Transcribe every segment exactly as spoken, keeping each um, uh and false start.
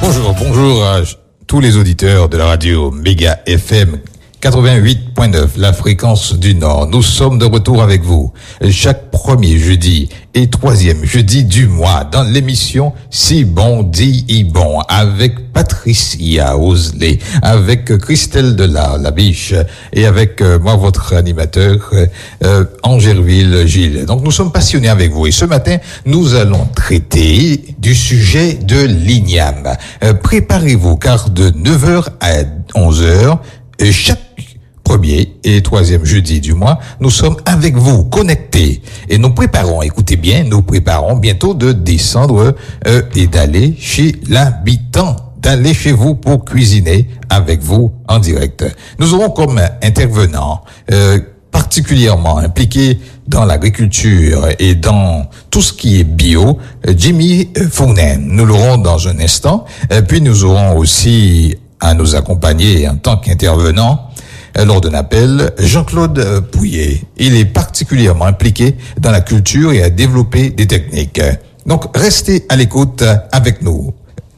Bonjour, bonjour à tous les auditeurs de la radio Méga F M quatre-vingt-huit point neuf, la fréquence du Nord. Nous sommes de retour avec vous chaque premier jeudi et troisième jeudi du mois dans l'émission Si bon dit y bon avec Patricia Osley, avec Christelle Delard, la biche, et avec euh, moi, votre animateur, euh, Angerville Gilles. Donc nous sommes passionnés avec vous et ce matin, nous allons traiter du sujet de l'I N I A M. Euh, préparez-vous car de neuf heures à onze heures, et chaque premier et troisième jeudi du mois, nous sommes avec vous, connectés. Et nous préparons, écoutez bien, nous préparons bientôt de descendre euh, et d'aller chez l'habitant, d'aller chez vous pour cuisiner avec vous en direct. Nous aurons comme intervenant euh, particulièrement impliqué dans l'agriculture et dans tout ce qui est bio, Jimmy Fournen. Nous l'aurons dans un instant. Et puis nous aurons aussi à nous accompagner en tant qu'intervenant lors d'un appel, Jean-Claude Pouillet. Il est particulièrement impliqué dans la culture et a développé des techniques. Donc, restez à l'écoute avec nous.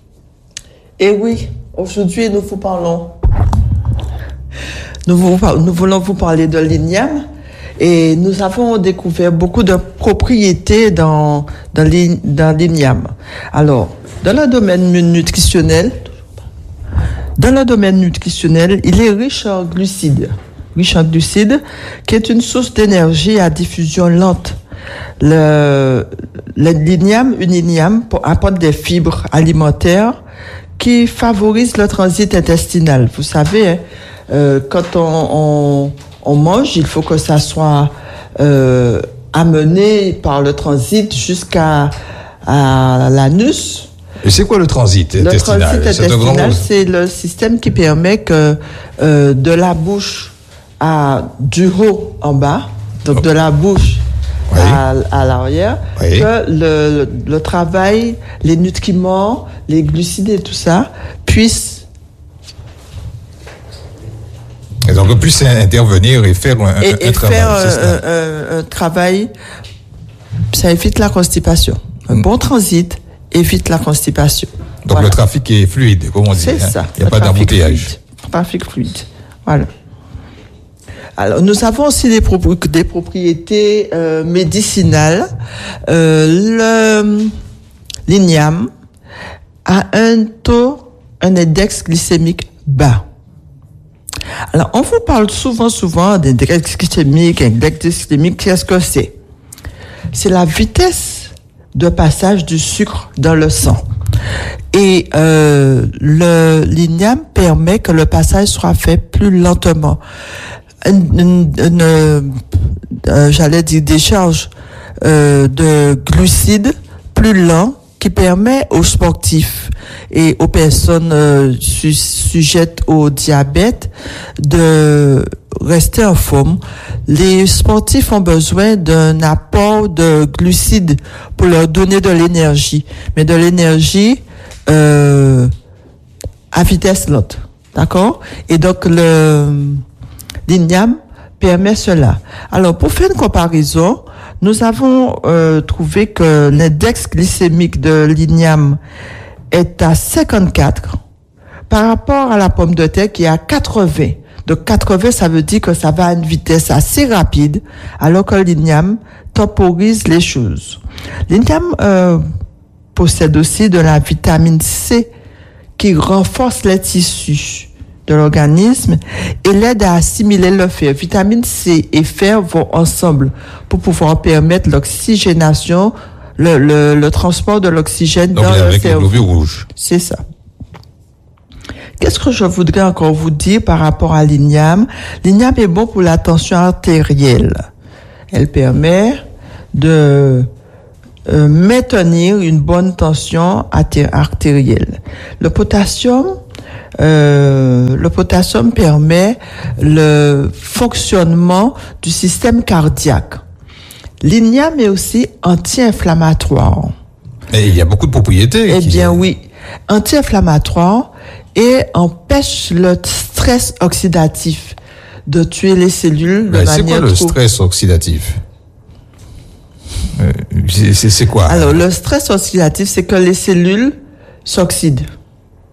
Et oui, aujourd'hui, nous vous parlons, nous, vous, nous voulons vous parler de l'I N I A M et nous avons découvert beaucoup de propriétés dans, dans l'I N I A M. Alors, dans le domaine nutritionnel, Dans le domaine nutritionnel, il est riche en glucides, riche en glucides, qui est une source d'énergie à diffusion lente. Le, le l'I N I A M, une I N I A M apporte des fibres alimentaires qui favorisent le transit intestinal. Vous savez, hein, euh, quand on, on, on mange, il faut que ça soit euh, amené par le transit jusqu'à à l'anus. Et c'est quoi le transit le intestinal? Le transit intestinal, c'est le système qui permet que euh, de la bouche à du haut en bas, donc oh. de la bouche oui. à, à l'arrière, oui. que le, le, le travail, les nutriments, les glucides et tout ça puissent... Et donc on puisse intervenir et faire un, et, un, et un travail. faire un, un, un travail, ça évite la constipation. Un mm. bon transit évite la constipation. Donc voilà. Le trafic est fluide, comme on dit. C'est hein. ça. Il n'y a pas d'embouteillage. Trafic fluide. Voilà. Alors, nous avons aussi des, pro- des propriétés euh, médicinales. Euh, le, l'I N I A M a un taux, un index glycémique bas. Alors, on vous parle souvent, souvent d'index glycémique, index glycémique, qu'est-ce que c'est? C'est la vitesse de passage du sucre dans le sang. Et euh, le l'I N I A M permet que le passage soit fait plus lentement. Une, une, une, euh, j'allais dire décharge euh, de glucides plus lent qui permet aux sportifs et aux personnes euh, su- sujettes au diabète de rester en forme. Les sportifs ont besoin d'un apport de glucides pour leur donner de l'énergie, mais de l'énergie euh, à vitesse lente, d'accord? Et donc le l'I N I A M permet cela. Alors pour faire une comparaison, nous avons euh, trouvé que l'index glycémique de l'I N I A M est à cinquante-quatre par rapport à la pomme de terre qui est à quatre-vingts. Donc quatre-vingts, ça veut dire que ça va à une vitesse assez rapide, alors que l'I N I A M temporise les choses. L'I N I A M euh, possède aussi de la vitamine C qui renforce les tissus de l'organisme et l'aide à assimiler le fer. Vitamine C et fer vont ensemble pour pouvoir permettre l'oxygénation, le, le, le transport de l'oxygène donc dans le avec cerveau. Le globule rouge. C'est ça. Qu'est-ce que je voudrais encore vous dire par rapport à l'I N I A M? L'I N I A M est bon pour la tension artérielle. Elle permet de euh, maintenir une bonne tension artérielle. Le potassium, euh, le potassium permet le fonctionnement du système cardiaque. L'I N I A M est aussi anti-inflammatoire. Et il y a beaucoup de propriétés. Eh qui... bien oui, anti-inflammatoire et empêche le stress oxydatif de tuer les cellules de ben, manière c'est quoi le trop... stress oxydatif? Euh, c'est, c'est quoi? Alors, le stress oxydatif, c'est que les cellules s'oxydent.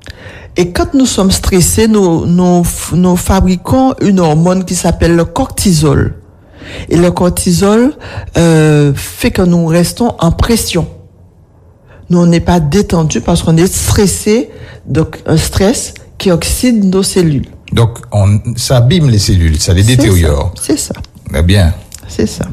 Et quand nous sommes stressés, nous, nous, nous fabriquons une hormone qui s'appelle le cortisol. Et le cortisol euh, fait que nous restons en pression. Nous, on n'est pas détendu parce qu'on est stressé, donc un stress qui oxyde nos cellules. Donc, on, ça abîme les cellules, ça les C'est détériore. ça, c'est ça. Eh bien. C'est ça.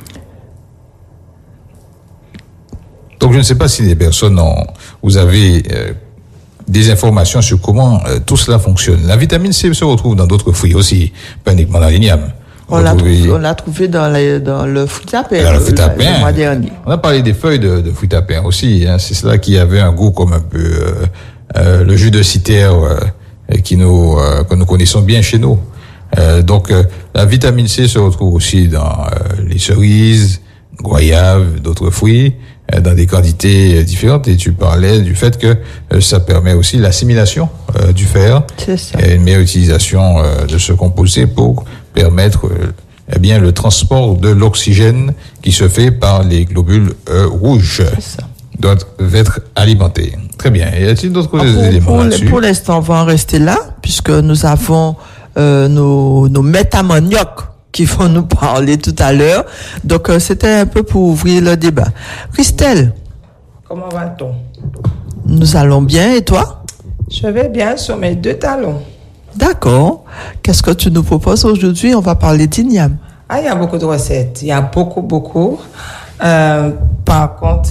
Donc, je ne sais pas si les personnes ont, vous avez euh, des informations sur comment euh, tout cela fonctionne. La vitamine C se retrouve dans d'autres fruits aussi, pas uniquement dans l'igname. On l'a trouvé, on l'a trouvé dans, les, dans le fruit à pain, le, le, fruit à pain. le mois dernier. On a parlé des feuilles de, de fruit à pain aussi. Hein. C'est cela qui avait un goût comme un peu euh, euh, le jus de citerre euh, qui nous euh, que nous connaissons bien chez nous. Euh, donc euh, la vitamine C se retrouve aussi dans euh, les cerises, goyaves, d'autres fruits, euh, dans des quantités différentes. Et tu parlais du fait que euh, ça permet aussi l'assimilation euh, du fer. C'est ça. Et une meilleure utilisation euh, de ce composé pour permettre euh, eh bien le transport de l'oxygène qui se fait par les globules euh, rouges. C'est ça. Doivent être alimentés. Très bien. Et y a-t-il d'autres pour, éléments pour, là-dessus? Pour l'instant, on va en rester là, puisque nous avons euh, nos, nos métamaniocs qui vont nous parler tout à l'heure. Donc, euh, c'était un peu pour ouvrir le débat. Christelle. Comment va-t-on? Nous allons bien, et toi? Je vais bien sur mes deux talons. D'accord. Qu'est-ce que tu nous proposes aujourd'hui? On va parler d'igname. Ah, il y a beaucoup de recettes. Il y a beaucoup, beaucoup. Euh, par contre,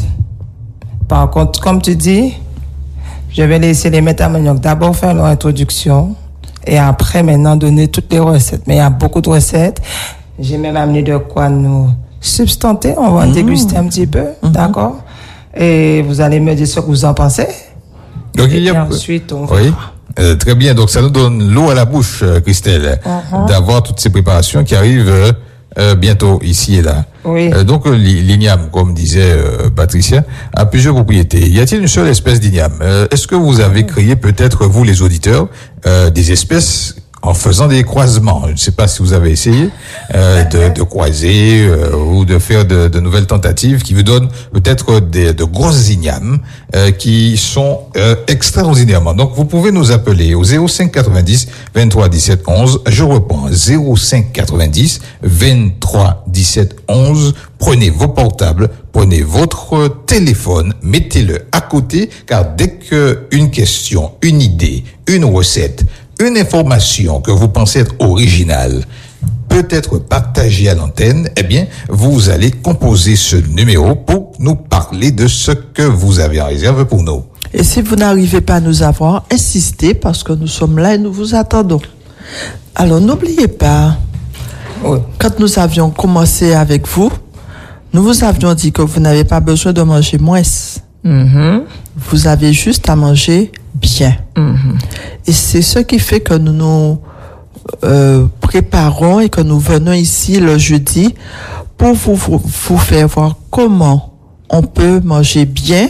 par contre, comme tu dis, je vais laisser les métamaniocs d'abord faire leur introduction et après maintenant donner toutes les recettes. Mais il y a beaucoup de recettes. J'ai même amené de quoi nous substanter. On va mmh. déguster un petit peu, mmh. d'accord? Et vous allez me dire ce que vous en pensez. Donc, et il y a... ensuite, on oui. va... Euh, très bien, donc ça nous donne l'eau à la bouche, euh, Christelle, uh-huh. d'avoir toutes ces préparations qui arrivent euh, euh, bientôt ici et là. Oui. Euh, donc l'igname, comme disait euh, Patricia, a plusieurs propriétés. Y a-t-il une seule espèce d'igname? euh, Est-ce que vous avez créé peut-être, vous les auditeurs, euh, des espèces en faisant des croisements? Je ne sais pas si vous avez essayé euh, de, de croiser euh, ou de faire de, de nouvelles tentatives qui vous donnent peut-être des, de grosses ignames euh, qui sont euh, extraordinairement. Donc vous pouvez nous appeler au zéro cinq quatre-vingt-dix vingt-trois dix-sept onze. Je reprends zéro cinq quatre-vingt-dix vingt-trois dix-sept onze. Prenez vos portables, prenez votre téléphone, mettez-le à côté, car dès que une question, une idée, une recette, une information que vous pensez être originale peut être partagée à l'antenne, eh bien, vous allez composer ce numéro pour nous parler de ce que vous avez en réserve pour nous. Et si vous n'arrivez pas à nous avoir, insistez parce que nous sommes là et nous vous attendons. Alors, n'oubliez pas, oui. quand nous avions commencé avec vous, nous vous avions dit que vous n'avez pas besoin de manger moins. Mm-hmm. Vous avez juste à manger bien. Mm-hmm. Et c'est ce qui fait que nous nous euh, préparons et que nous venons ici le jeudi pour vous, vous, vous faire voir comment on peut manger bien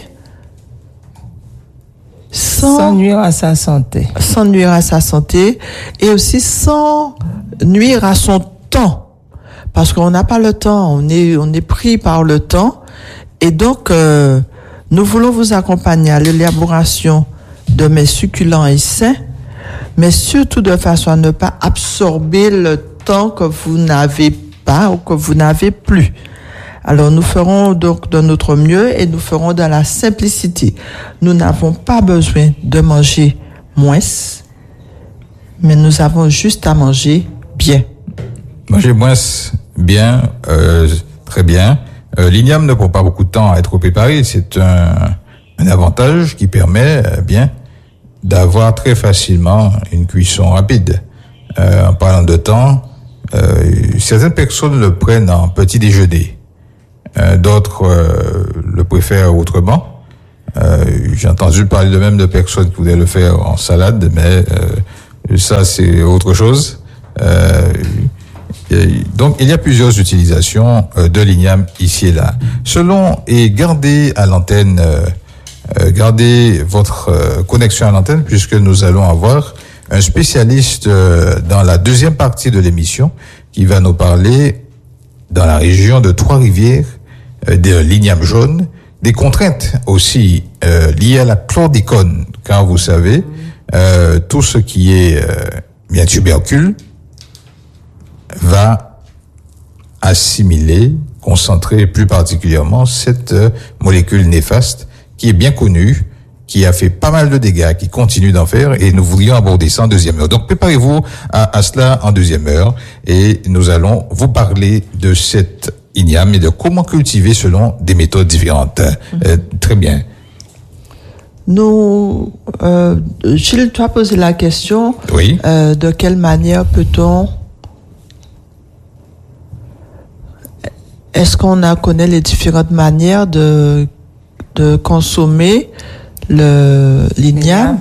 sans, sans nuire à sa santé. Sans nuire à sa santé et aussi sans nuire à son temps. Parce qu'on n'a pas le temps, on est, on est pris par le temps. Et donc, euh, nous voulons vous accompagner à l'élaboration de mets succulents et sains, mais surtout de façon à ne pas absorber le temps que vous n'avez pas ou que vous n'avez plus. Alors, nous ferons donc de notre mieux et nous ferons dans la simplicité. Nous n'avons pas besoin de manger moins, mais nous avons juste à manger bien. Manger moins bien, euh, très bien. Euh, l'igname ne prend pas beaucoup de temps à être préparé. C'est un, un avantage qui permet euh, bien d'avoir très facilement une cuisson rapide. Euh, en parlant de temps, euh, certaines personnes le prennent en petit déjeuner. Euh, d'autres euh, le préfèrent autrement. Euh, j'ai entendu parler de même de personnes qui voulaient le faire en salade, mais euh, ça c'est autre chose. Euh, Donc, il y a plusieurs utilisations euh, de l'igname ici et là. Selon, et gardez à l'antenne, euh, euh, gardez votre euh, connexion à l'antenne puisque nous allons avoir un spécialiste euh, dans la deuxième partie de l'émission qui va nous parler dans la région de Trois-Rivières euh, de l'igname jaune, des contraintes aussi euh, liées à la chlordécone, car vous savez euh, tout ce qui est euh, bien tubercule va assimiler, concentrer plus particulièrement cette euh, molécule néfaste qui est bien connue, qui a fait pas mal de dégâts, qui continue d'en faire, et nous voulions aborder ça en deuxième heure. Donc préparez-vous à, à cela en deuxième heure, et nous allons vous parler de cette igname et de comment cultiver selon des méthodes différentes. Mmh. Euh, très bien. Nous, euh, Gilles, tu as posé la question. Oui. Euh, de quelle manière peut-on... Est-ce qu'on a connaît les différentes manières de, de consommer le l'igname?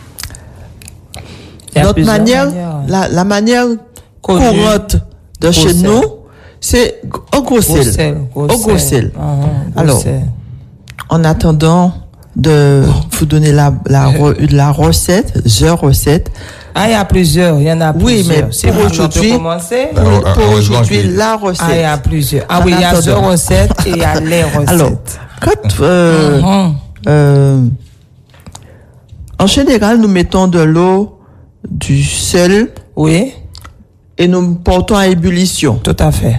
Notre manière, manières. La, la manière Connu. courante de gros chez sel. nous, c'est au gros sel. Au gros sel. Alors, sel. En attendant de vous donner la, la, la recette, the recette. Ah, il y a plusieurs, il y en a plusieurs. Oui, mais c'est pour aujourd'hui, pour, pour aujourd'hui, la recette. Ah, il y a plusieurs. Ah en oui, il y a the recette et il y a les recettes. Alors, quand, euh, mm-hmm. euh, en général, nous mettons de l'eau, du sel. Oui. Et nous portons à ébullition. Tout à fait.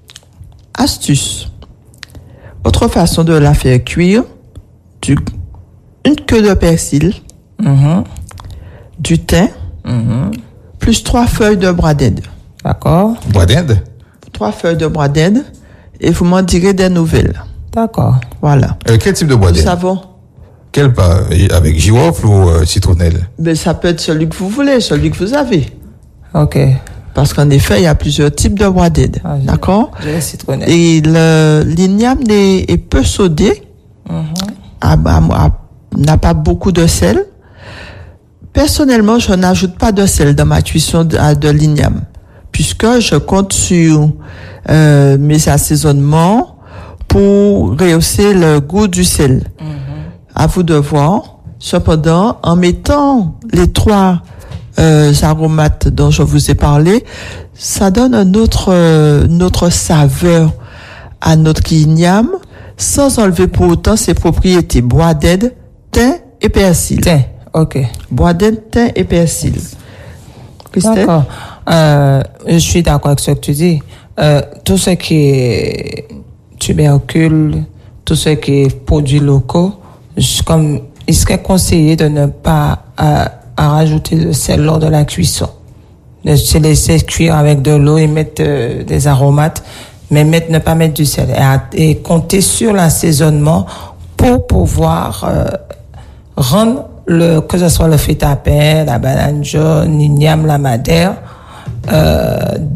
Astuce. Autre façon de la faire cuire, du, une queue de persil, mm-hmm. du thym, mm-hmm. plus trois feuilles de bradède. D'accord. Bradède? Trois feuilles de bradède, et vous m'en direz des nouvelles. D'accord. Voilà. Euh, quel type de bradède? Nous savons. Quel pas? Avec girofle ou euh, citronnelle? Mais ça peut être celui que vous voulez, celui que vous avez. Ok. Parce qu'en effet, il y a plusieurs types de bradède. Ah, d'accord? J'ai la citronnelle. Et le, l'igname est, est peu sodé. Mm-hmm. A, a, a, n'a pas beaucoup de sel. Personnellement, je n'ajoute pas de sel dans ma cuisson de, de l'igname, puisque je compte sur euh, mes assaisonnements pour rehausser le goût du sel. Mm-hmm. À vous de voir. Cependant, en mettant les trois euh, aromates dont je vous ai parlé, ça donne un autre, euh, une autre saveur à notre igname, sans enlever pour autant ses propriétés. Bois d'aide, thym et persil. Thym, ok. Bois d'aide, thym et persil. Christelle? D'accord. Euh, je suis d'accord avec ce que tu dis. Euh, tout ce qui est tubercule, tout ce qui est produits locaux, comme il serait conseillé de ne pas euh, à rajouter le sel lors de la cuisson. De se laisser cuire avec de l'eau et mettre euh, des aromates, mais mettre, ne pas mettre du sel. Et, et compter sur l'assaisonnement pour pouvoir euh, rendre le, que ce soit le feta-pain, la banane jaune, l'igname, la madère, euh,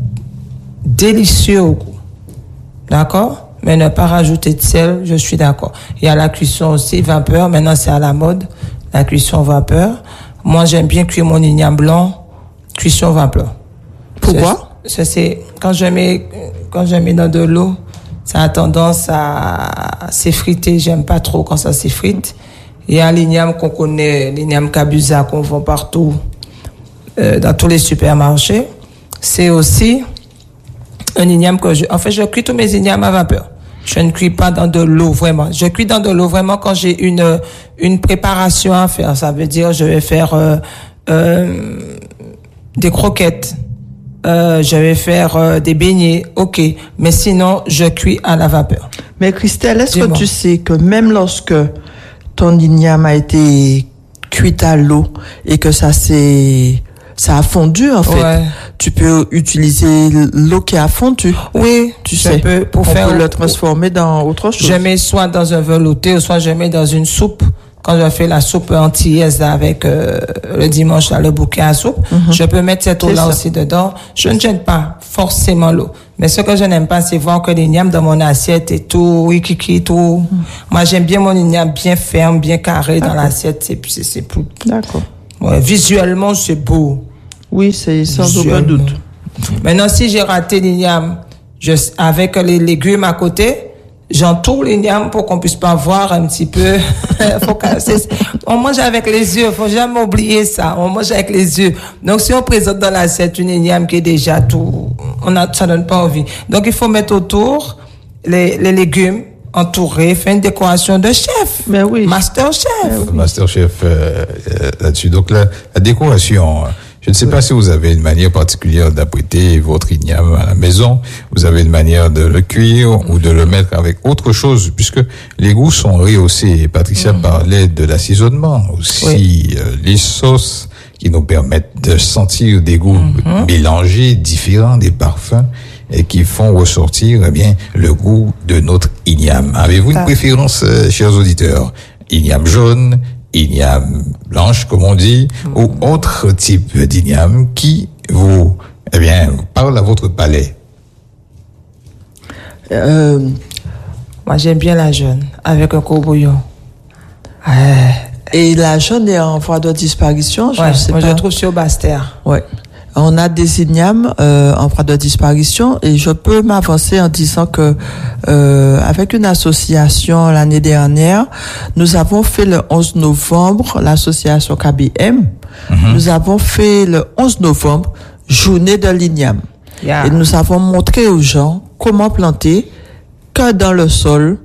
délicieux au goût. D'accord? Mais ne pas rajouter de sel, je suis d'accord. Il y a la cuisson aussi, vapeur. Maintenant, c'est à la mode, la cuisson vapeur. Moi, j'aime bien cuire mon igname blanc, cuisson vapeur. Pourquoi? Ça, c'est, quand je mets, quand je mets dans de l'eau, ça a tendance à s'effriter. J'aime pas trop quand ça s'effrite. Il y a l'igname qu'on connaît, l'igname kabusa qu'on vend partout, euh, dans tous les supermarchés. C'est aussi un igname que je, en fait, je cuis tous mes ignames à vapeur. Je ne cuis pas dans de l'eau, vraiment. Je cuis dans de l'eau, vraiment, quand j'ai une, une préparation à faire. Ça veut dire, je vais faire, euh, euh, des croquettes. Euh, je vais faire, euh, des beignets. OK. Mais sinon, je cuis à la vapeur. Mais Christelle, est-ce Dis-moi. que tu sais que même lorsque ton igname a été cuit à l'eau et que ça s'est, ça a fondu, en fait. Ouais. Tu peux utiliser l'eau qui a fondu. Oui, tu je sais. Peux, pour on faire, peut le transformer dans autre chose. Je mets soit dans un velouté ou soit je mets dans une soupe. Quand je fais la soupe antillaise avec euh, le dimanche, là, le bouquet à soupe, mm-hmm. je peux mettre cette eau-là aussi dedans. Je ne jette pas forcément l'eau. Mais ce que je n'aime pas, c'est voir que l'igname dans mon assiette est tout wikiki, tout. Mm. Moi, j'aime bien mon igname bien ferme, bien carré D'accord. dans l'assiette. C'est, c'est, c'est plus... D'accord. Ouais, visuellement, c'est beau. Oui, c'est sans aucun doute. Maintenant, si j'ai raté l'igname, je, avec les légumes à côté, j'entoure l'igname pour qu'on puisse pas voir un petit peu. Faut que, c'est, on mange avec les yeux, faut jamais oublier ça. On mange avec les yeux. Donc, si on présente dans l'assiette une igname qui est déjà tout, on a, ça donne pas envie. Donc, il faut mettre autour les, les légumes entourer, faire une décoration de chef. Mais oui. Master chef. Oui. Master chef euh, euh, là-dessus. Donc la, la décoration, je ne sais oui. pas si vous avez une manière particulière d'apprêter votre igname à la maison. Vous avez une manière de le cuire mmh. ou de le mettre avec autre chose, puisque les goûts sont rehaussés. Patricia mmh. parlait de l'assaisonnement aussi, oui. euh, les sauces qui nous permettent de sentir des goûts mmh. mélangés, différents, des parfums, et qui font ressortir eh bien le goût de notre igname. Avez-vous une ah. préférence, euh, chers auditeurs? Igname jaune, igname blanche, comme on dit, mmh. ou autre type d'igname qui vous, eh bien, parle à votre palais? Euh, moi, j'aime bien la jaune, avec un courbouillon. Euh, Et la jaune est en voie de disparition, je ouais, sais moi pas. Je le trouve sur Bastère. Ouais. On a des ignames euh, en voie de disparition et je peux m'avancer en disant que euh, avec une association l'année dernière, nous avons fait le onze novembre, l'association K B M, mm-hmm. nous avons fait le onze novembre, journée de l'igname. Yeah. Et nous avons montré aux gens comment planter que dans le sol,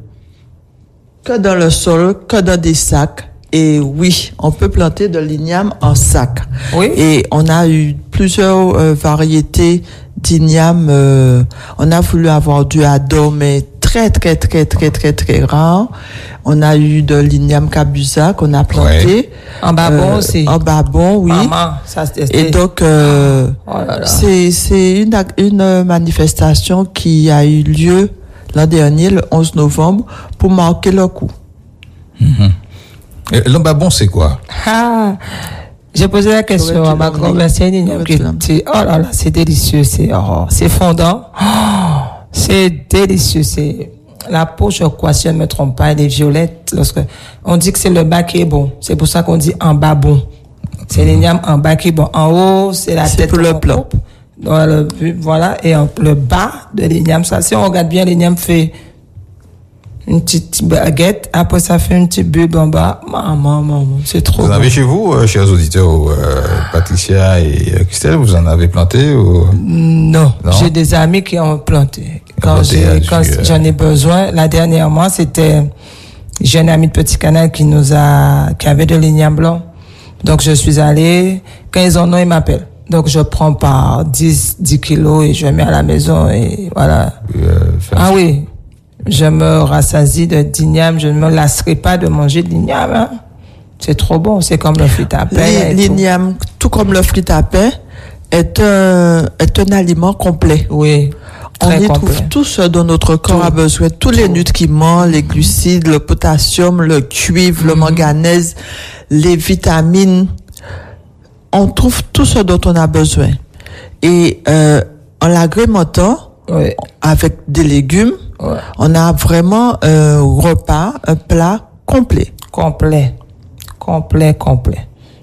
que dans le sol, que dans des sacs. Et oui, on peut planter de l'igname en sac. Oui. Et on a eu plusieurs euh, variétés d'igname. Euh, on a voulu avoir du hador, mais très, très, très, très, très, très rare. On a eu de l'igname kabusa qu'on a planté. Ouais. En babon euh, aussi. En babon, oui. Maman, ça c'était... Et donc, euh, oh là là. c'est, c'est une, une manifestation qui a eu lieu l'an dernier, le onze novembre, pour marquer le coup. Mm-hmm. L'embabon, c'est quoi? Ah, j'ai posé la question à ma grand-mère. C'est une igname qui est, oh là là, c'est délicieux, c'est, oh, c'est fondant. Oh, c'est délicieux, c'est, la peau, je crois, si je ne me trompe pas, elle est violette. Lorsque, on dit que c'est le bas qui est bon. C'est pour ça qu'on dit en bas bon. C'est mmh. l'igname en bas qui est bon. En haut, c'est la c'est tête. pour le plat. Voilà. Et en, le bas de l'igname, ça, si on regarde bien, l'igname fait une petite baguette, après ça fait une petite bulle en bas. Maman, maman, c'est trop. Vous en bon. avez chez vous, euh, chers auditeurs, euh, Patricia et euh, Christelle, vous en avez planté ou... Non, non, j'ai des amis qui ont planté. Quand, planté j'ai, quand euh... j'en ai besoin, la dernière mois, c'était, j'ai un ami de Petit Canal qui nous a, qui avait de l'igname blanc. Donc je suis allée, quand ils en ont, ils m'appellent. Donc je prends par dix, dix kilos et je mets à la maison et voilà. Euh, ah oui. Je me rassasie de d'igname, je ne me lasserai pas de manger de l'igname. Hein. C'est trop bon, c'est comme le fruit à pain. L'igname, tout. tout comme le fruit à pain, est un, est un aliment complet. Oui. On y complet. trouve tout ce dont notre corps tout. a besoin. Tous tout. les nutriments, les glucides, le potassium, le cuivre, mm-hmm. le manganèse, les vitamines. On trouve tout ce dont on a besoin. Et euh, en l'agrémentant oui. avec des légumes, ouais. on a vraiment un repas, un plat complet. Complet. Complet, complet.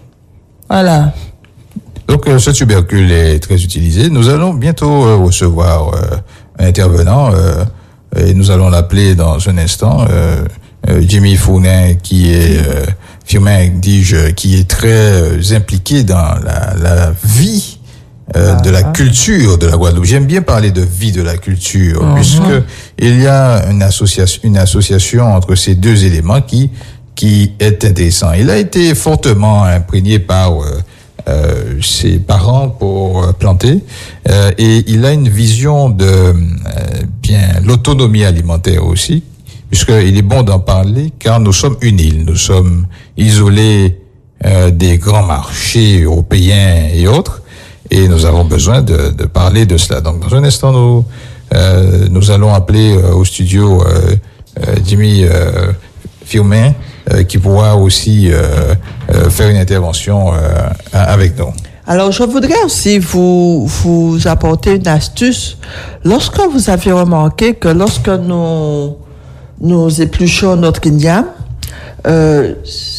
Voilà. Donc, euh, ce tubercule est très utilisé. Nous allons bientôt euh, recevoir euh, un intervenant euh, et nous allons l'appeler dans un instant. Euh, euh, Jimmy Founin, qui est, euh, Firmin, dis-je, qui est très euh, impliqué dans la, la vie Euh, ah, de la culture de la Guadeloupe. J'aime bien parler de vie de la culture, uh-huh. puisque il y a une association, une association entre ces deux éléments qui, qui est intéressant. Il a été fortement imprégné par euh, euh, ses parents pour euh, planter, euh, et il a une vision de euh, bien l'autonomie alimentaire aussi, puisqu'il est bon d'en parler, car nous sommes une île, nous sommes isolés euh, des grands marchés européens et autres. Et nous avons besoin de, de parler de cela. Donc, dans un instant, nous, euh, nous allons appeler euh, au studio euh, euh, Jimmy euh, Firmin, euh, qui pourra aussi euh, euh, faire une intervention euh, avec nous. Alors, je voudrais aussi vous, vous apporter une astuce. Lorsque vous avez remarqué que lorsque nous, nous épluchons notre igname, euh,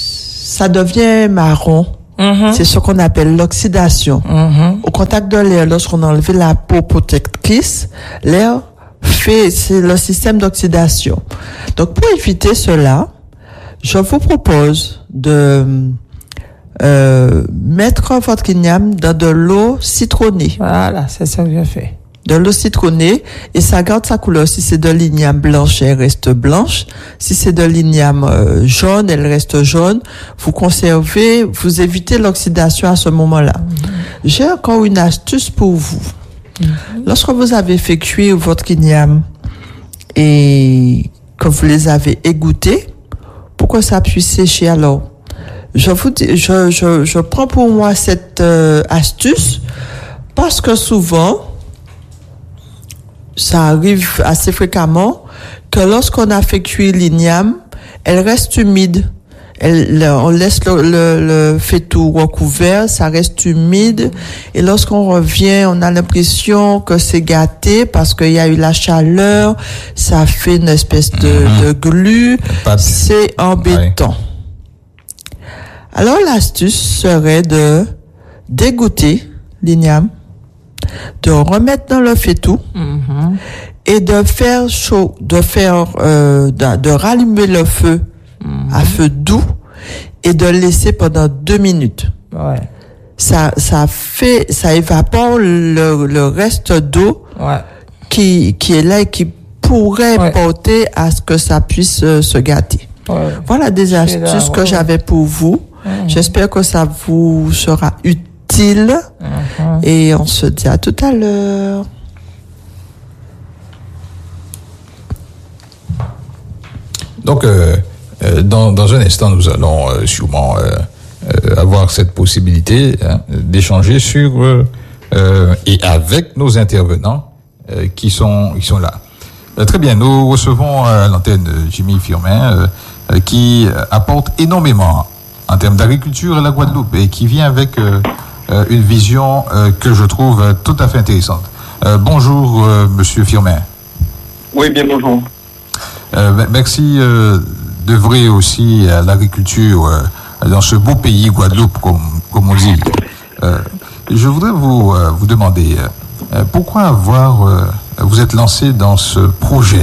ça devient marron. Mm-hmm. C'est ce qu'on appelle l'oxydation. Mm-hmm. Au contact de l'air, lorsqu'on enlève la peau protectrice, l'air fait, c'est le système d'oxydation. Donc, pour éviter cela, je vous propose de euh, mettre votre igname dans de l'eau citronnée. Voilà, c'est ça que je fais. de l'eau citronnée et ça garde sa couleur. Si c'est de l'igname blanche, elle reste blanche. Si c'est de l'igname euh, jaune, elle reste jaune. Vous conservez, vous évitez l'oxydation à ce moment-là. Mm-hmm. J'ai encore une astuce pour vous. Mm-hmm. Lorsque vous avez fait cuire votre igname et que vous les avez égouttés, pour que ça puisse sécher, alors, je vous dis, je, je, je prends pour moi cette euh, astuce parce que souvent, ça arrive assez fréquemment que lorsqu'on a fait cuire l'igname, elle reste humide. Elle, le, on laisse le, le, le faitout recouvert, ça reste humide. Et lorsqu'on revient, on a l'impression que c'est gâté parce qu'il y a eu la chaleur, ça fait une espèce de, mmh. de glu. Pas... C'est embêtant. Ouais. Alors l'astuce serait de dégoûter l'igname, de remettre dans le faitout mmh. et de faire chaud, de faire, euh, de, de rallumer le feu mmh. à feu doux et de laisser pendant deux minutes. Ouais. Ça, ça fait, ça évapore le, le reste d'eau ouais. qui, qui est là et qui pourrait ouais. porter à ce que ça puisse euh, se gâter. Ouais. Voilà des astuces là, que ouais. j'avais pour vous. Mmh. J'espère que ça vous sera utile mmh. et on se dit à tout à l'heure. Donc, euh, euh, dans, dans un instant, nous allons euh, sûrement euh, euh, avoir cette possibilité hein, d'échanger sur euh, euh, et avec nos intervenants euh, qui sont qui sont là. Euh, très bien, nous recevons à l'antenne Jimmy Firmin euh, qui apporte énormément en termes d'agriculture à la Guadeloupe et qui vient avec euh, euh, une vision euh, que je trouve euh, tout à fait intéressante. Euh, bonjour, euh, Monsieur Firmin. Oui, bien bonjour. Euh, merci euh, d'œuvrer aussi à l'agriculture euh, dans ce beau pays Guadeloupe, comme, comme on dit. Euh, je voudrais vous, euh, vous demander euh, pourquoi avoir euh, vous êtes lancé dans ce projet.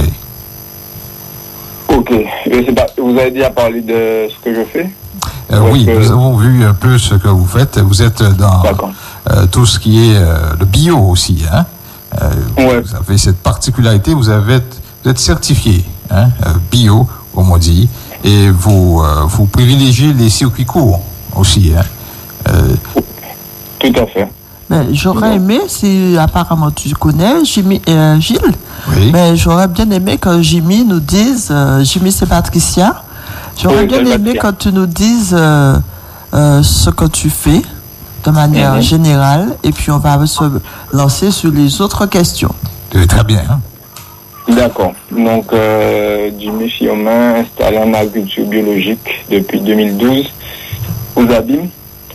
Ok, je sais pas, vous avez déjà parlé de ce que je fais euh, Oui, que... nous avons vu un peu ce que vous faites. Vous êtes dans euh, tout ce qui est euh, le bio aussi. Hein? Euh, ouais. Vous avez cette particularité, vous, avez, vous êtes certifié. Hein, bio, comme on dit, et vous, euh, vous privilégiez les circuits courts aussi. Hein. Euh... Tout à fait. Ben, j'aurais aimé, si apparemment tu connais Jimmy, euh, Gilles, oui. ben, j'aurais bien aimé que Jimmy nous dise, euh, Jimmy c'est Patricia, j'aurais oui, bien aimé que tu nous dises euh, euh, ce que tu fais de manière mm-hmm. générale, et puis on va se lancer sur les autres questions. Très bien. Hein. D'accord. Donc, euh, Jimmy Firmin, installé en agriculture biologique depuis deux mille douze aux Abîmes,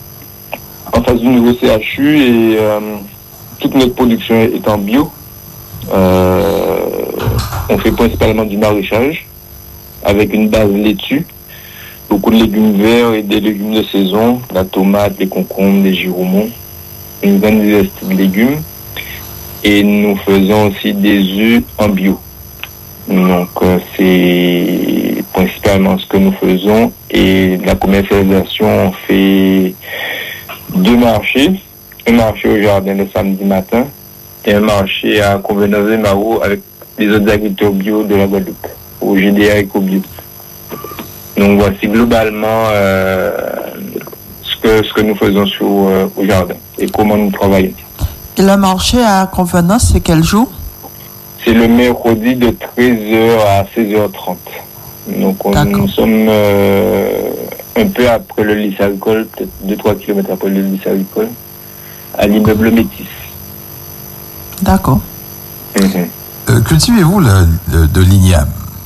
en face du nouveau C H U, et euh, toute notre production est en bio. Euh, on fait principalement du maraîchage avec une base laitue, beaucoup de légumes verts et des légumes de saison, la tomate, les concombres, les giromons, une grande diversité de légumes. Et nous faisons aussi des œufs en bio. Donc, euh, c'est principalement ce que nous faisons. Et la commercialisation, on fait deux marchés. Un marché au jardin le samedi matin et un marché à Convenance-et-Maro avec les autres agriculteurs bio de la Guadeloupe, au G D A Eco-Bio. Donc, voici globalement euh, ce que, ce que nous faisons sur, euh, au jardin et comment nous travaillons. Et le marché à Convenance, c'est quel jour? C'est le mercredi de treize heures à seize heures trente. Donc on, nous sommes euh, un peu après le lycée agricole, peut-être deux à trois kilomètres après le lycée agricole, à l'immeuble Métis. D'accord. Mm-hmm. Euh, cultivez-vous le, le, de l'igname?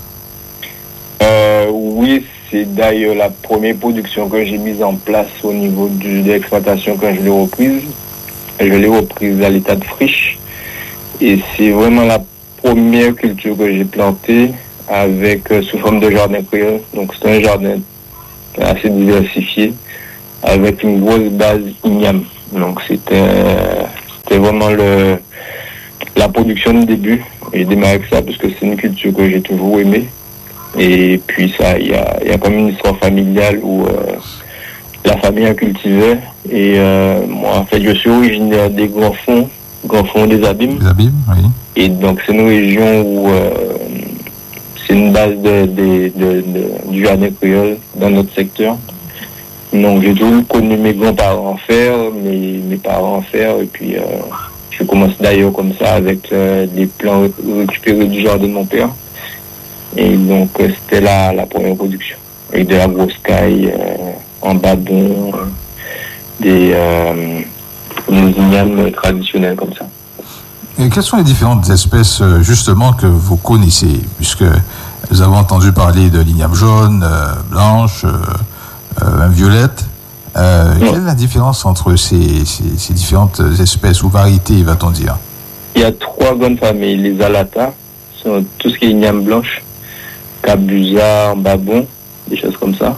euh, Oui, c'est d'ailleurs la première production que j'ai mise en place au niveau du, de l'exploitation quand je l'ai reprise. Je l'ai reprise à l'état de friche. Et c'est vraiment la première culture que j'ai plantée avec euh, sous forme de jardin créole. Donc c'est un jardin assez diversifié avec une grosse base igname. Donc c'était, c'était vraiment le, la production de début. J'ai démarré avec ça parce que c'est une culture que j'ai toujours aimée. Et puis ça, il y a, y a comme une histoire familiale où euh, la famille a cultivé. Et euh, moi, en fait, je suis originaire des Grands Fonds, Grand Fond des Abîmes. Les Abîmes, oui. Et donc, c'est une région où euh, c'est une base de, de, de, de, du jardin créole dans notre secteur. Donc, j'ai toujours connu mes grands-parents en faire, mes, mes parents en faire, et puis euh, je commence d'ailleurs comme ça avec euh, des plants récupérés du jardin de mon père. Et donc, euh, c'était la, la première production. Avec de la grosse caille, euh, en babon, euh, des, euh, des ignames traditionnels comme ça. Et quelles sont les différentes espèces, justement, que vous connaissez, puisque nous avons entendu parler de l'igname jaune, euh, blanche, euh, euh, violette. Euh, quelle est la différence entre ces, ces, ces différentes espèces ou variétés, va-t-on dire? Il y a trois grandes familles. Les alata, sont tout ce qui est igname blanche, cabusa, babon, des choses comme ça.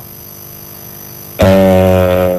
Euh,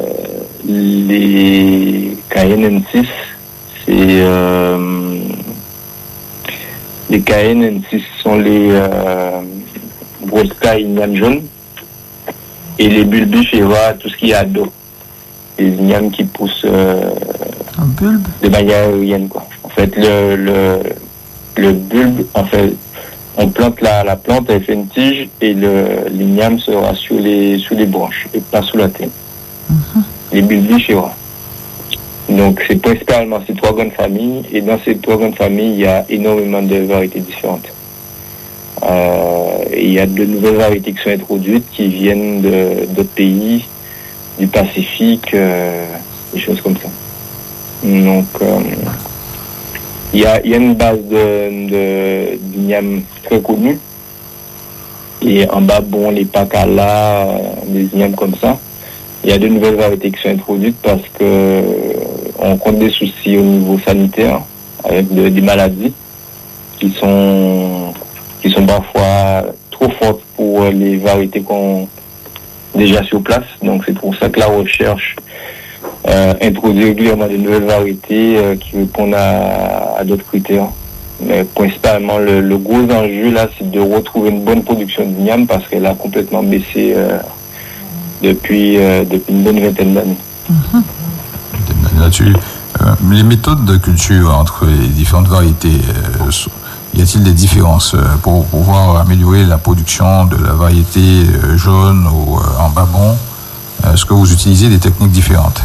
les cayenensis, c'est euh, les cayenensis sont les euh, grosses cailles igname jaune. Et les bulbifera, tout ce qui est à dos. Les ignames qui poussent euh, un bulbe de manière aérienne, quoi. En fait, le, le, le bulbe, en fait, on plante la, la plante, elle fait une tige, et le, l'igname sera sur les, sur les branches, et pas sous la terre. Mm-hmm. Les bulbifera. Donc, c'est principalement ces trois grandes familles, et dans ces trois grandes familles, il y a énormément de variétés différentes. Euh, et il y a de nouvelles variétés qui sont introduites qui viennent de, d'autres pays, du Pacifique, euh, des choses comme ça. Donc, euh, il y a, il y a une base de, de, d'igname très connue. Et en bas, bon, les pacala, euh, des ignames comme ça. Il y a de nouvelles variétés qui sont introduites parce que euh, on compte des soucis au niveau sanitaire avec de, des maladies qui sont qui sont parfois trop fortes pour les variétés qu'on déjà sur place. Donc c'est pour ça que la recherche euh, introduit régulièrement de nouvelles variétés euh, qui répondent à, à d'autres critères. Mais principalement, le, le gros enjeu là, c'est de retrouver une bonne production d'igname parce qu'elle a complètement baissé euh, depuis, euh, depuis une bonne vingtaine d'années. Mm-hmm. Là-dessus, euh, les méthodes de culture entre les différentes variétés, euh, sont, y a-t-il des différences pour pouvoir améliorer la production de la variété jaune ou en babon? Est-ce que vous utilisez des techniques différentes?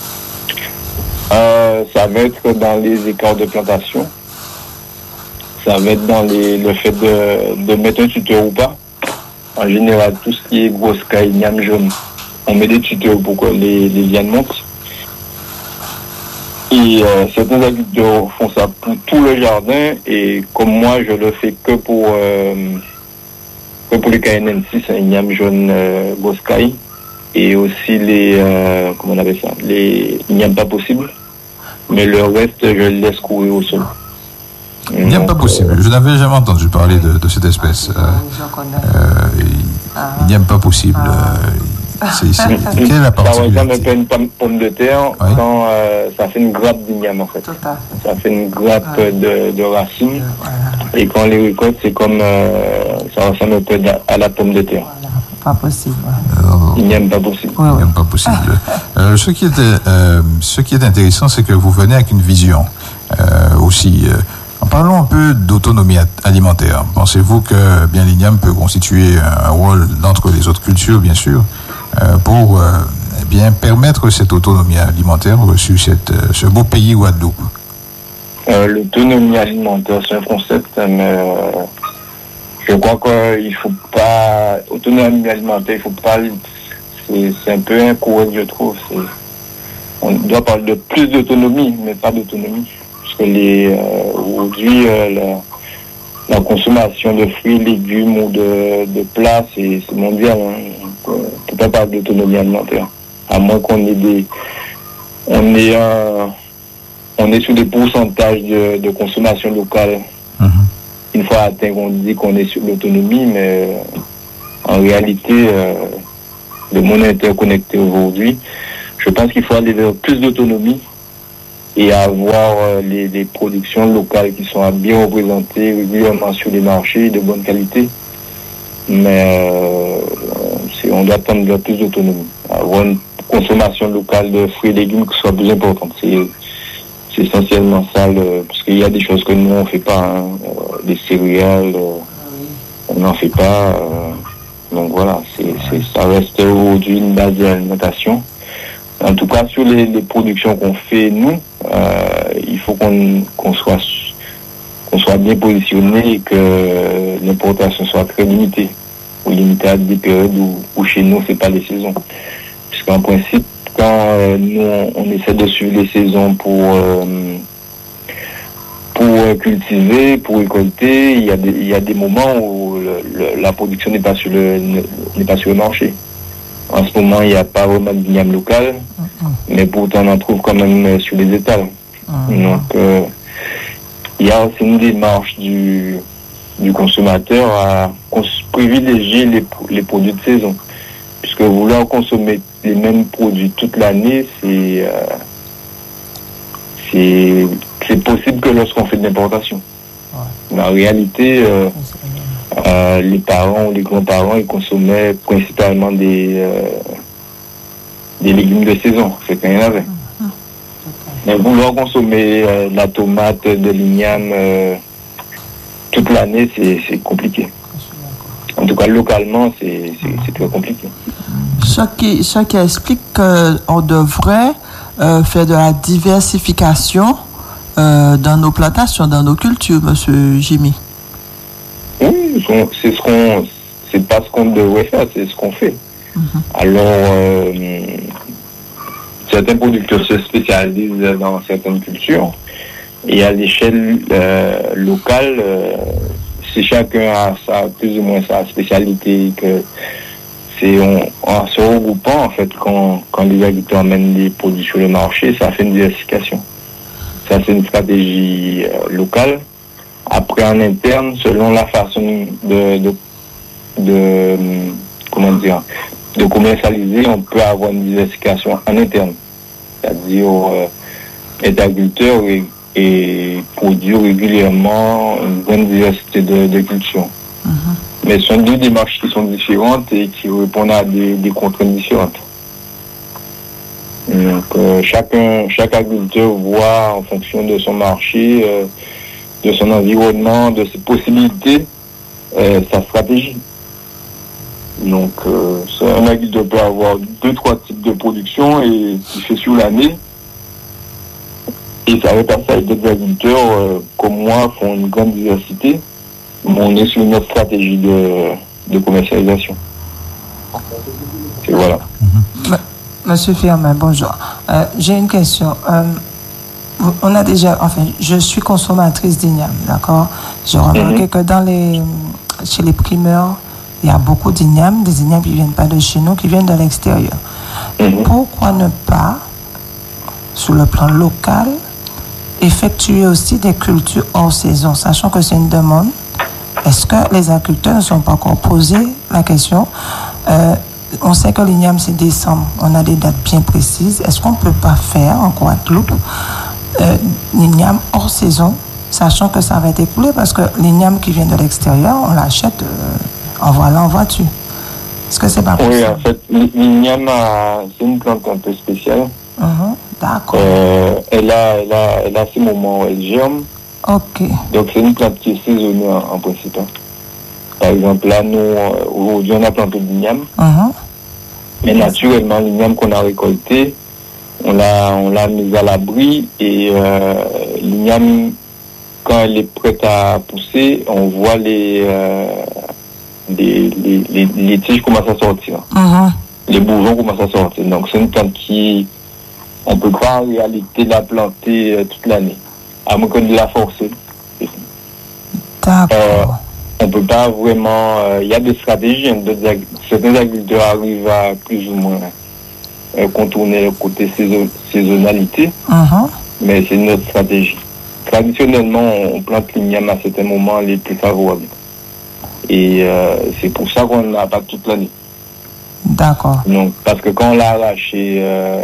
euh, Ça va être dans les écarts de plantation. Ça va être dans les, le fait de, de mettre un tuteur ou pas. En général, tout ce qui est grosse caille, igname jaune, on met des tuteurs pour que les, les lianes montent. Et euh, certains agriculteurs font ça pour tout le jardin, et comme moi, je le fais que pour euh, que pour les cayenensis, un igname jaune euh, grosse caille, et aussi les euh, comment on appelle ça, les ignames pas possibles. Mais le reste, je le laisse courir au sol. Igname pas possible. Je n'avais jamais entendu parler de, de cette espèce. Euh, euh, igname pas possible. Euh, C'est, c'est, quelle est la particularité? Par exemple, un peu une pomme de terre, oui. quand euh, ça fait une grappe d'igname en fait. Ça fait une grappe ouais. de, de racines. Voilà. Et quand on les récolte, c'est comme euh, ça ressemble un peu à la pomme de terre. Voilà. Pas possible. Ouais. Igname pas possible. Ouais, ouais. Igname pas possible. euh, ce, qui est, euh, ce qui est intéressant, c'est que vous venez avec une vision euh, aussi. Euh, en parlant un peu d'autonomie alimentaire, pensez-vous que bien l'igname peut constituer un rôle d'entre les autres cultures, bien sûr, Euh, pour euh, eh bien permettre cette autonomie alimentaire sur cette, euh, ce beau pays Guadeloupe? euh, L'autonomie alimentaire, c'est un concept, mais euh, je crois qu'il ne faut pas... Autonomie alimentaire, il faut pas... C'est, c'est un peu incorrect, je trouve. C'est, on doit parler de plus d'autonomie, mais pas d'autonomie. Parce que les, euh, aujourd'hui, euh, la, la consommation de fruits, légumes ou de, de plats, c'est, c'est mondial. Hein. On ne peut pas parler d'autonomie alimentaire. À moins qu'on ait des... On est, euh, on est sur des pourcentages de, de consommation locale. Mm-hmm. Une fois atteint, on dit qu'on est sur l'autonomie, mais euh, en réalité, euh, le monde est interconnecté aujourd'hui. Je pense qu'il faut aller vers plus d'autonomie et avoir euh, les, les productions locales qui sont bien représentées régulièrement sur les marchés de bonne qualité. Mais euh, c'est, on doit tendre vers plus d'autonomie. Avoir une consommation locale de fruits et légumes qui soit plus importante. C'est, c'est essentiellement ça, le, parce qu'il y a des choses que nous on fait pas, hein, euh, des céréales, euh, on n'en fait pas. Euh, donc voilà, c'est, c'est, ça reste aujourd'hui une base d'alimentation. En tout cas, sur les, les productions qu'on fait nous, euh, il faut qu'on, qu'on soit qu'on soit bien positionné et que l'importation soit très limitée, ou limitée à des périodes où, où chez nous c'est pas les saisons. Puisqu'en principe, quand euh, nous on, on essaie de suivre les saisons pour euh, pour cultiver, pour récolter, il y a des il y a des moments où le, le, la production n'est pas sur le n'est pas sur le marché. En ce moment, il n'y a pas vraiment de vignoble local, mm-hmm. mais pourtant on en trouve quand même sur les étals. Mm-hmm. Donc euh, il y a aussi une démarche du du consommateur à cons- privilégier les les produits de saison. Puisque vouloir consommer les mêmes produits toute l'année, c'est, euh, c'est, c'est possible que lorsqu'on fait de l'importation. Ouais. En réalité, euh, euh, les parents ou les grands-parents, ils consommaient principalement des, euh, des légumes de saison, c'est qu'il y en avait. Mmh. Mais vouloir consommer euh, de la tomate, de l'igname euh, toute l'année, c'est, c'est compliqué. En tout cas, localement, c'est, c'est, c'est très compliqué. Ce qui, ce qui explique qu'on devrait euh, faire de la diversification euh, dans nos plantations, dans nos cultures, monsieur Jimmy. Oui, c'est ce qu'on, c'est pas ce qu'on devrait faire, c'est ce qu'on fait. Mm-hmm. Alors, euh, certains producteurs se spécialisent dans certaines cultures et à l'échelle euh, locale, euh, si chacun a sa, plus ou moins sa spécialité, que c'est en, en se regroupant, en fait, quand, quand les agriculteurs amènent des produits sur le marché, ça fait une diversification. Ça, c'est une stratégie euh, locale. Après, en interne, selon la façon de, de, de, comment dire, de commercialiser, on peut avoir une diversification en interne. C'est-à-dire, euh, être agriculteur et et produire régulièrement une bonne diversité de, de cultures. Mm-hmm. Mais ce sont deux démarches qui sont différentes et qui répondent à des, des contraintes différentes. Donc, euh, chacun, chaque agriculteur voit en fonction de son marché, euh, de son environnement, de ses possibilités, euh, sa stratégie. Donc, euh, un agriculteur peut avoir deux, trois types de production et qui fait sur l'année. Et ça va passer avec d'autres agriculteurs, euh, comme moi, font une grande diversité, mais on est sur une autre stratégie de, de commercialisation. Et voilà. Mm-hmm. Monsieur Firmin, bonjour. Euh, j'ai une question. Euh, on a déjà, enfin, je suis consommatrice d'igname, d'accord? J'ai remarqué mm-hmm. que dans les, chez les primeurs, il y a beaucoup d'ignames, des ignames qui ne viennent pas de chez nous, qui viennent de l'extérieur. Mm-hmm. Pourquoi ne pas, sur le plan local, effectuer aussi des cultures hors saison, sachant que c'est une demande? Est-ce que les agriculteurs ne sont pas encore posé la question? euh, On sait que l'igname, c'est décembre. On a des dates bien précises. Est-ce qu'on ne peut pas faire en Guadeloupe euh, l'igname hors saison, sachant que ça va être écoulé? Parce que l'igname qui vient de l'extérieur, on l'achète euh, en volant en voiture. Est-ce que c'est pas possible? Oui, en fait, l'igname, c'est une plante un peu spéciale. Uh-huh. D'accord. Euh, elle, a, elle, a, elle a ses moments où elle germe. Ok. Donc c'est une plante qui est saisonnière en, en principe. Par exemple, là, nous, aujourd'hui, on a planté de l'igname. Uh-huh. Mais naturellement, l'igname qu'on a récolté, on l'a, on l'a mise à l'abri. Et euh, l'igname, quand elle est prête à pousser, on voit les, euh, les, les, les, les tiges commencent à sortir. Uh-huh. Les bourgeons commencent à sortir. Donc c'est une plante qui... On ne peut pas en réalité la planter euh, toute l'année, à moins que de la forcer. D'accord. Euh, on ne peut pas vraiment... Il euh, y a des stratégies. Hein, ag- certains agriculteurs arrivent à plus ou moins euh, contourner le côté saison- saisonnalité, uh-huh. mais c'est une autre stratégie. Traditionnellement, on, on plante l'igname à certains moments les plus favorables. Et euh, c'est pour ça qu'on n'a pas toute l'année. D'accord. Donc, parce que quand on l'a arraché... Euh,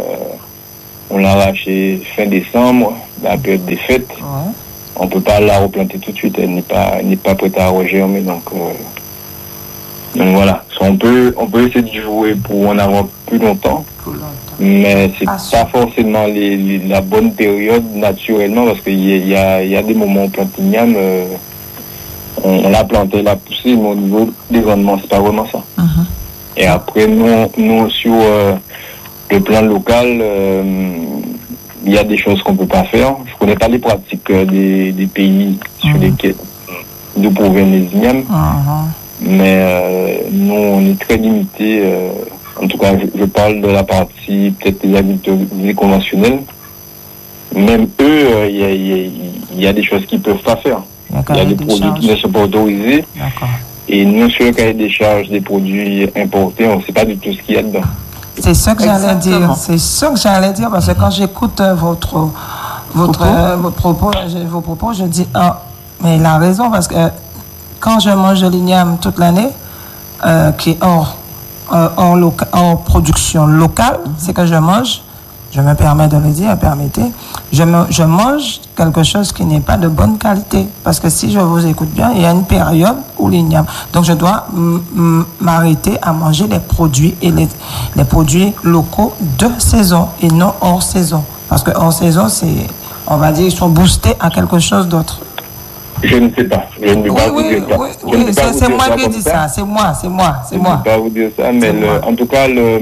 On l'a arraché fin décembre, la période des fêtes. Ouais. On ne peut pas la replanter tout de suite, elle n'est pas, elle n'est pas prête à regermer. Donc, euh, donc voilà, on peut, on peut essayer de jouer pour en avoir plus longtemps. Plus longtemps. mais c'est Ah, pas forcément les, les, la bonne période naturellement, parce qu'il y a, il y, a, il y a des moments où on plante l'igname, euh, on, on l'a planté, l'a poussé, mais au niveau des rendements, c'est pas vraiment ça. Mhm. Et après, nous, nous sur euh, le plan local, euh, il y a des choses qu'on peut pas faire. Je connais pas les pratiques euh, des, des pays sur Mhm. lesquels d'où proviennent les ignames, Mhm. mais euh, nous, on est très limité. Euh, en tout cas, je, je parle de la partie peut-être des agriculteurs conventionnels. Même eux, euh, il y, a, il y, a, il y a des choses qu'ils peuvent pas faire. Il y a, Il y a des produits charges. qui ne sont pas autorisés. D'accord. Et nous, sur le cahier des charges des produits importés, on ne sait pas du tout ce qu'il y a dedans. C'est ça que j'allais Exactement. dire. C'est ça que j'allais dire parce que quand j'écoute euh, votre votre Propos. euh, votre propos, là, je- vos propos, je dis ah mais il a raison parce que euh, quand je mange de l'igname toute l'année, euh, qui est hors euh, hors, loca- hors production locale, c'est que je mange. Je me permets de le dire, permettez. Je, me, je mange quelque chose qui n'est pas de bonne qualité. Parce que si je vous écoute bien, il y a une période où l'igname. Donc je dois m- m- m'arrêter à manger les produits et les, les produits locaux de saison et non hors saison. Parce que hors saison, c'est, on va dire, ils sont boostés à quelque chose d'autre. Je ne sais pas. Je ne peux Oui, pas vous oui, dire ça. oui, Je ne oui, peux pas c'est vous c'est dire moi ça qui comme dis ça. C'est moi, c'est moi, c'est Je ne moi. peux pas vous dire ça, mais C'est le- moi. en tout cas, le,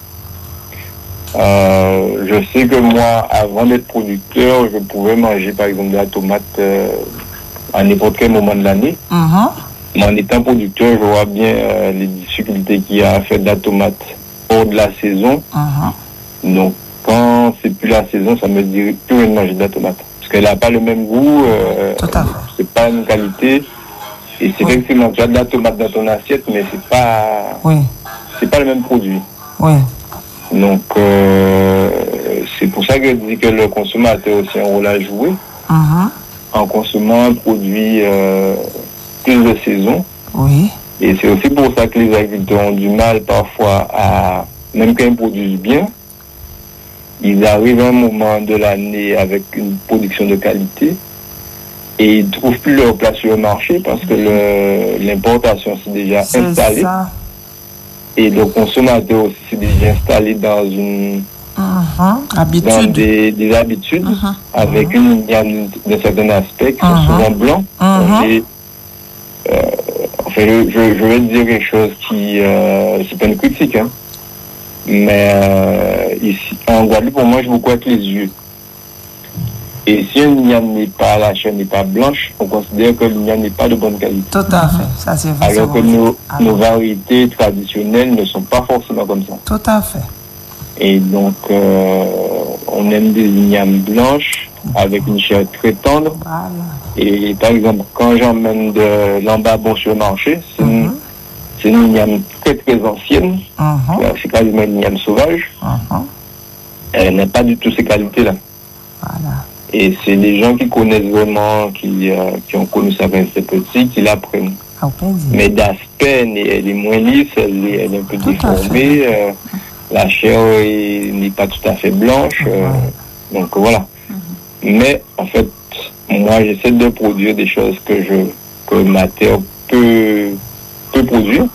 euh, je sais que moi, avant d'être producteur, je pouvais manger par exemple de la tomate euh, à n'importe quel moment de l'année. Mhm. Mais en étant producteur, je vois bien euh, les difficultés qu'il y a à faire de la tomate hors de la saison. Mhm. Donc, quand c'est plus la saison, ça me dit plus rien de manger de la tomate. Parce qu'elle n'a pas le même goût, euh, Tout à fait. c'est pas une qualité. Et c'est Oui. effectivement, tu as de la tomate dans ton assiette, mais c'est pas, Oui, c'est pas le même produit. oui. Donc, euh, c'est pour ça que je dis que le consommateur a aussi un rôle à jouer Mhm. en consommant un produit euh, plus de saison. Oui. Et c'est aussi pour ça que les agriculteurs ont du mal parfois à, même quand ils produisent bien, ils arrivent à un moment de l'année avec une production de qualité et ils ne trouvent plus leur place sur le marché parce que le- l'importation s'est déjà C'est installée ça. et le consommateur aussi s'est déjà installé dans une Mhm. dans Habitude. des, des habitudes Mhm. avec une ligne d'un certain aspect qui sont Mhm. souvent blancs. Mhm. Et, euh, enfin, je, je, je vais te dire quelque chose qui, euh, c'est pas une critique, hein, mais euh, ici, en Guadeloupe, on mange beaucoup avec les yeux. Et si une ligne n'est pas, la chair n'est pas blanche, on considère que l'igname n'est pas de bonne qualité. Tout à fait. Ça, c'est vrai. Alors que c'est vrai. nos, Ah, nos variétés traditionnelles ne sont pas forcément comme ça. Tout à fait. Et donc, euh, on aime des ignames blanches avec une chair très tendre. Voilà. Et par exemple, quand j'emmène de l'embabon sur le marché, c'est une, Mhm. c'est une igname très très ancienne. Mhm. Alors, c'est quasiment une igname sauvage. Mhm. Elle n'a pas du tout ces qualités-là. Voilà. Et c'est les gens qui connaissent vraiment, qui, euh, qui ont connu ça quand c'est petit, qui l'apprennent. Au plaisir. Mais d'aspect, elle est, elle est moins lisse, elle est, elle est un peu Tout à déformée. euh, la chair est- n'est pas tout à fait blanche. euh, donc voilà. Mais en fait, moi, j'essaie de produire des choses que je que ma terre peut, peut produire,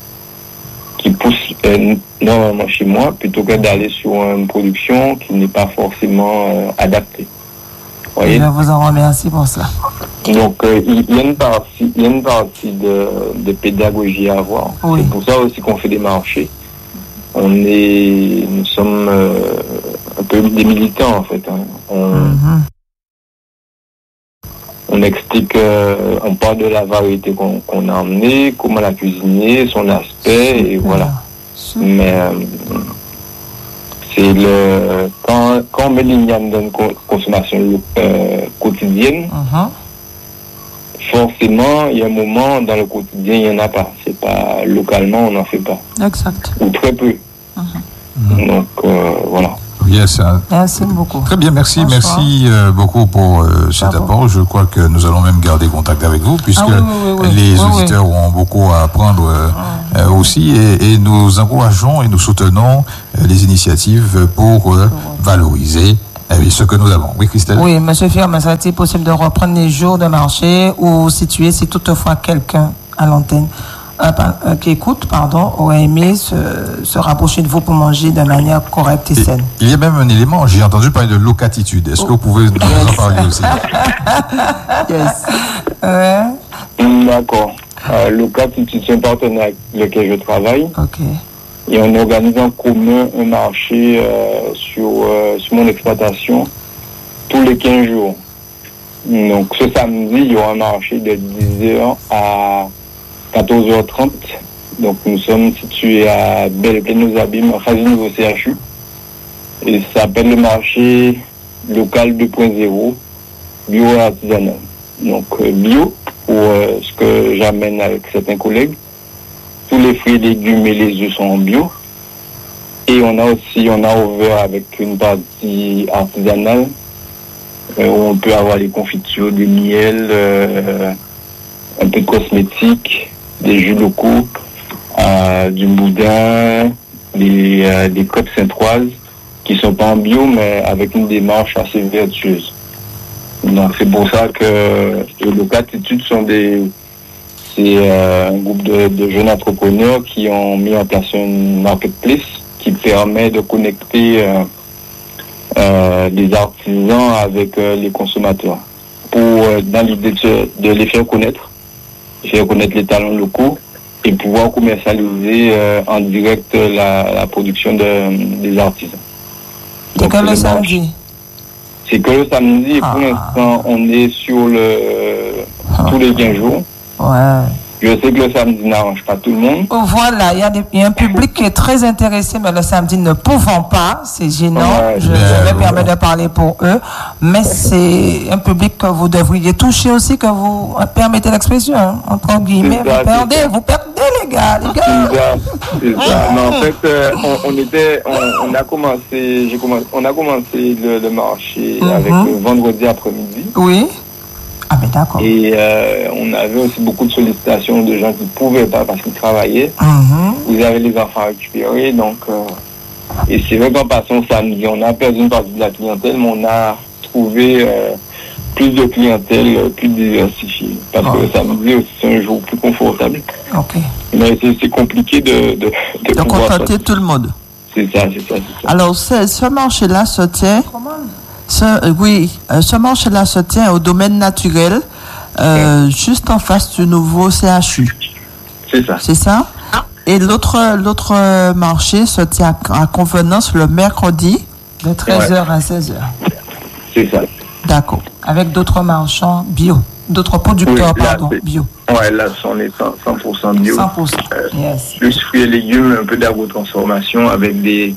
qui poussent euh, normalement chez moi, plutôt que d'aller sur une production qui n'est pas forcément euh, adaptée. Vous voyez? Je vous en remercie pour cela. Donc, euh, il y a une partie, il y a une partie de, de pédagogie à avoir. Oui. C'est pour ça aussi qu'on fait des marchés. On est, nous sommes euh, un peu des militants en fait. Hein. On, Mhm. on explique, euh, on parle de la variété qu'on qu'on a emmenée, comment la cuisiner, son aspect et Super. voilà. Super. Mais euh, c'est le quand, quand on met l'igname dans une co- consommation euh, quotidienne. Mhm. Forcément, il y a un moment dans le quotidien, il n'y en a pas. C'est pas localement, on n'en fait pas. Exact. Ou très peu. Donc, euh, voilà. Yes, hein. Merci beaucoup. Très bien, merci, Bonsoir. merci euh, beaucoup pour euh, cet Bravo. apport. Je crois que nous allons même garder contact avec vous, puisque Ah oui, oui, oui, oui. les Oui, auditeurs ont beaucoup à apprendre euh, euh, aussi, et, et nous encourageons et nous soutenons euh, les initiatives pour euh, valoriser euh, ce que nous avons. Oui, Christelle? Oui, monsieur Firmin, serait-il possible de reprendre les jours de marché ou situer si toutefois quelqu'un à l'antenne euh, euh, qui écoutent, pardon, auraient aimé se, se rapprocher de vous pour manger de manière correcte et, et saine. Il y a même un élément, j'ai entendu parler de locatitude. Est-ce oh. que vous pouvez nous yes. en parler aussi? Yes. Ouais. D'accord. Euh, Locatitude, c'est un partenaire avec lequel je travaille. Ok. Et on organise en commun un marché euh, sur, euh, sur mon exploitation tous les quinze jours. Donc ce samedi, il y aura un marché de dix heures à quatorze heures trente. Donc nous sommes situés à Belle-Plaine-aux-Abîmes, en face du nouveau C H U. Et ça s'appelle le marché local deux point zéro, bio et artisanal. Donc euh, bio, pour euh, ce que j'amène avec certains collègues. Tous les fruits, légumes et les œufs sont en bio. Et on a aussi, on a ouvert avec une partie artisanale, euh, où on peut avoir les confitures, des miels, euh, un peu de cosmétiques, des jus locaux, euh, du boudin, des, euh, des côtes saintoises, qui sont pas en bio, mais avec une démarche assez vertueuse. Donc c'est pour ça que les Locatitudes sont des... C'est euh, un groupe de, de jeunes entrepreneurs qui ont mis en place une marketplace qui permet de connecter euh, euh, les artisans avec euh, les consommateurs pour, euh, dans l'idée de, de les faire connaître, faire connaître les talents locaux et pouvoir commercialiser euh, en direct la, la production de, des artisans. C'est que le samedi? C'est que le samedi et ah. pour l'instant on est sur le euh, ah. tous les quinze jours. Ouais. Je sais que le samedi n'arrange pas tout le monde. Oh, voilà, il y, a des, il y a un public qui est très intéressé, mais le samedi ne pouvant pas, c'est gênant. Ouais, je, je me permets de parler pour eux, mais c'est un public que vous devriez toucher aussi, que vous permettez l'expression, hein, entre guillemets. Ça, vous perdez, vous perdez les gars, les gars. C'est ça, c'est ça. Mais en fait, euh, on, on était, on, on a commencé, j'ai commencé, on a commencé le, le marché mm-hmm. avec le vendredi après-midi. Oui. Ah ben d'accord. Et euh, on avait aussi beaucoup de sollicitations de gens qui ne pouvaient pas parce qu'ils travaillaient. Mm-hmm. Vous avez les enfants récupérés, donc euh, et c'est vrai qu'en passant samedi, on a perdu une partie de la clientèle, mais on a trouvé euh, plus de clientèle, euh, plus diversifiée. Parce oh. que le samedi aussi c'est un jour plus confortable. Ok. Mais c'est, c'est compliqué de de, de, de contenter tout le monde. C'est ça, c'est ça, c'est ça. Alors ce marché-là se tient. Comment? Ce, euh, oui, euh, ce marché-là se tient au domaine naturel, euh, okay. juste en face du nouveau C H U. C'est ça. C'est ça. Et l'autre, l'autre marché se tient à, à Convenance le mercredi. De treize heures ouais. à seize heures. C'est ça. D'accord. Avec d'autres marchands bio, d'autres producteurs, oui, là, pardon, bio. Ouais, là, ce sont les cent pour cent bio. cent pour cent, euh, yes. Plus fruits et légumes, un peu d'agrotransformation avec des...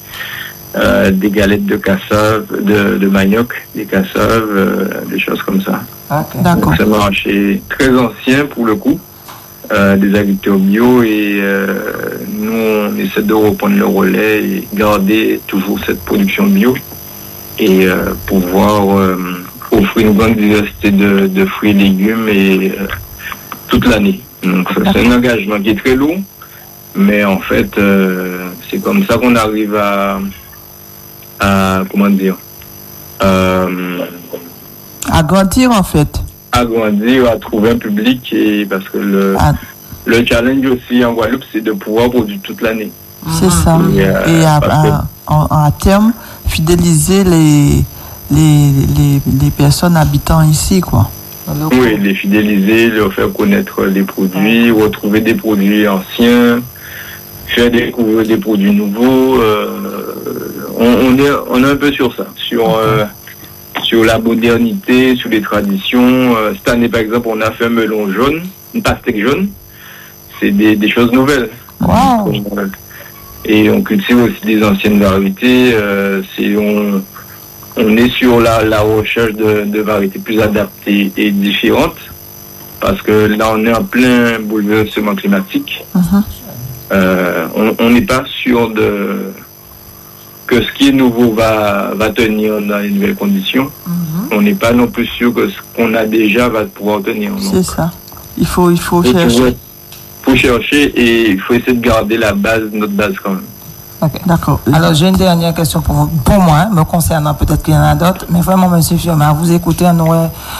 Euh, des galettes de cassave, de, de manioc, des cassaves, euh, des choses comme ça. Okay. D'accord. C'est un marché très ancien pour le coup, euh, des agriculteurs bio et euh, nous on essaie de reprendre le relais et garder toujours cette production bio et euh, pouvoir euh, offrir une grande diversité de, de fruits et légumes et euh, toute l'année. Donc ça, c'est un engagement qui est très lourd, mais en fait euh, c'est comme ça qu'on arrive à à, comment dire, euh, à grandir en fait. À grandir, à trouver un public et parce que le, ah. le challenge aussi en Guadeloupe, c'est de pouvoir produire toute l'année. C'est ça. Et, euh, et à, à, à, à terme, fidéliser les, les, les, les personnes habitant ici, quoi. Oui, les fidéliser, leur faire connaître les produits, retrouver des produits anciens, faire découvrir des produits nouveaux. Euh, on, on, est, on est un peu sur ça, sur, euh, sur la modernité, sur les traditions. Euh, cette année, par exemple, on a fait un melon jaune, une pastèque jaune. C'est des, des choses nouvelles. Wow. Et on cultive aussi des anciennes variétés. Euh, c'est, on, on est sur la, la recherche de, de variétés plus adaptées et différentes. Parce que là, on est en plein bouleversement climatique. Uh-huh. Euh, on n'est pas sûr de que ce qui est nouveau va, va tenir dans les nouvelles conditions. Mm-hmm. On n'est pas non plus sûr que ce qu'on a déjà va pouvoir tenir. C'est donc, ça. Il faut, il faut chercher. Il faut chercher et il faut essayer de garder la base, notre base quand même. Okay. D'accord. Alors, j'ai une dernière question pour vous, pour moi, hein, me concernant, peut-être qu'il y en a d'autres, mais vraiment, monsieur Fioma, vous écoutez, on aurait